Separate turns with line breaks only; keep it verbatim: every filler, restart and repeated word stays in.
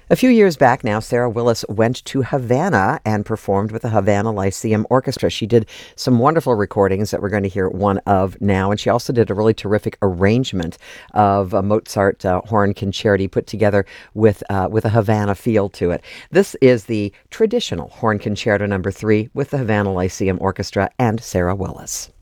A few years back now, Sarah Willis went to Havana and performed with the Havana Lyceum Orchestra. She did some wonderful recordings that we're going to hear one of now, and she also did a really terrific arrangement of a Mozart uh, horn concerti put together with uh, with a Havana feel to it. This is the traditional horn concerto number three with the Havana Lyceum Orchestra and Sarah Willis.